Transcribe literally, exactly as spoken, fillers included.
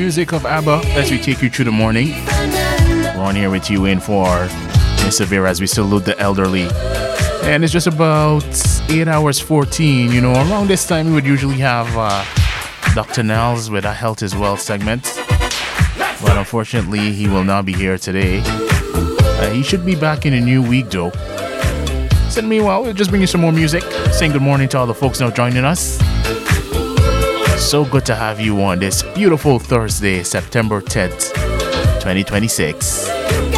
music of ABBA as we take you through the morning. Ron here with you in for Mister Vera as we salute the elderly. And it's just about eight hours fourteen. You know, around this time we would usually have uh, Doctor Nels with a Health is Wealth segment. But unfortunately, he will not be here today. Uh, he should be back in a new week though. So meanwhile, we'll just bring you some more music. Saying good morning to all the folks now joining us. So good to have you on this beautiful Thursday, September tenth, twenty twenty-six.